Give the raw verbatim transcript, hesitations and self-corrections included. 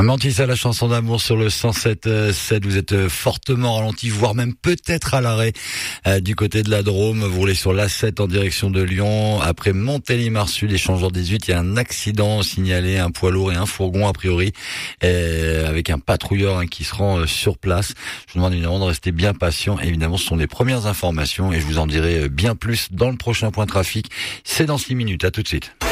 Mantis à la chanson d'amour sur le cent sept virgule sept. Vous êtes fortement ralenti, voire même peut-être à l'arrêt euh, du côté de la Drôme. Vous roulez sur l'A sept en direction de Lyon. Après Montélimar Sud, échangeur dix-huit, il y a un accident signalé, un poids lourd et un fourgon a priori, euh, avec un patrouilleur hein, qui se rend euh, sur place. Je vous demande évidemment de rester bien patient. Évidemment, ce sont les premières informations et je vous en dirai bien plus dans le prochain point trafic. C'est dans six minutes. À tout de suite.